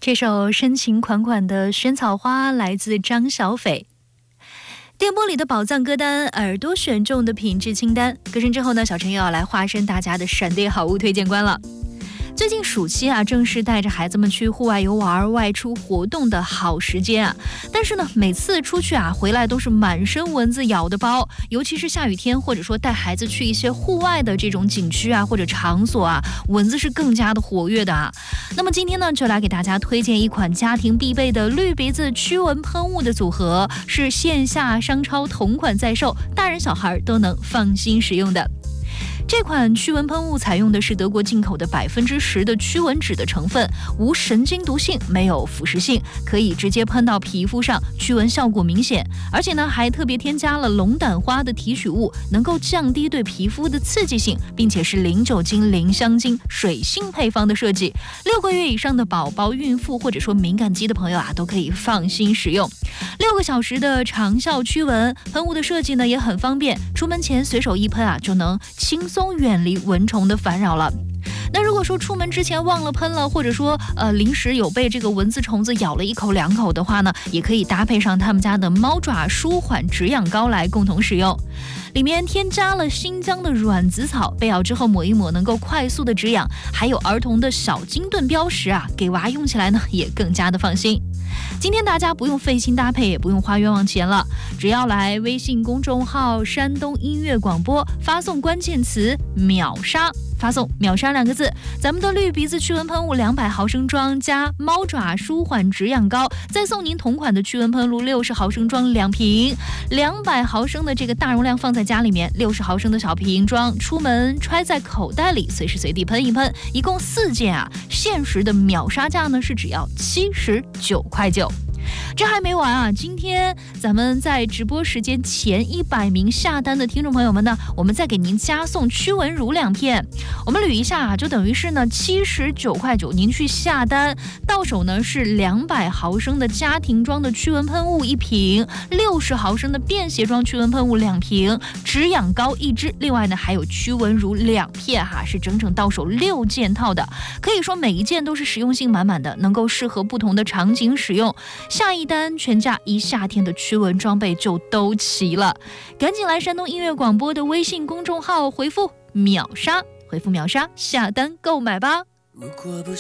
这首深情款款的《萱草花》来自张小斐。电波里的宝藏歌单，耳朵选中的品质清单。歌声之后呢，小陈又要来化身大家的闪电好物推荐官了。最近暑期啊，正是带着孩子们去户外游玩、外出活动的好时间啊。但是呢，每次出去啊，回来都是满身蚊子咬的包，尤其是下雨天，或者说带孩子去一些户外的这种景区啊或者场所啊，蚊子是更加的活跃的啊。那么今天呢，就来给大家推荐一款家庭必备的绿鼻子驱蚊喷雾的组合，是线下商超同款在售，大人小孩都能放心使用的。这款驱蚊喷雾采用的是德国进口的10%的驱蚊酯的成分，无神经毒性，没有腐蚀性，可以直接喷到皮肤上，驱蚊效果明显。而且呢，还特别添加了龙胆花的提取物，能够降低对皮肤的刺激性，并且是零酒精、零香精、水性配方的设计。6个月以上的宝宝、孕妇或者说敏感肌的朋友啊，都可以放心使用。6个小时的长效驱蚊，喷雾的设计呢也很方便，出门前随手一喷啊，就能轻松远离蚊虫的烦扰了。那如果说出门之前忘了喷了，或者说临时有被这个蚊子虫子咬了1口2口的话呢，也可以搭配上他们家的猫爪舒缓止痒膏来共同使用。里面添加了新疆的软紫草，备好之后抹一抹，能够快速的止痒。还有儿童的小金盾标识啊，给娃用起来呢也更加的放心。今天大家不用费心搭配，也不用花冤枉钱了，只要来微信公众号山东音乐广播，发送关键词秒杀，发送秒杀2个字，咱们的绿鼻子驱蚊喷雾200毫升装加猫爪舒缓止痒膏，再送您同款的驱蚊喷雾60毫升装2瓶，200毫升的这个大容量放在家里面，60毫升的小瓶装出门揣在口袋里，随时随地喷一喷，一共4件啊，限时的秒杀价呢是只要79.9块。这还没完啊！今天咱们在直播时间前100名下单的听众朋友们呢，我们再给您加送驱蚊乳2片。我们捋一下啊，就等于是呢79.9块，您去下单到手呢是200毫升的家庭装的驱蚊喷雾1瓶，60毫升的便携装驱蚊喷雾2瓶，止痒膏1支，另外呢还有驱蚊乳2片哈，是整整到手6件套的。可以说每一件都是实用性满满的，能够适合不同的场景使用。下一单全价1夏天的驱蚊装备就都齐了，赶紧来山东音乐广播的微信公众号回复秒杀，回复秒杀下单购买吧。如果不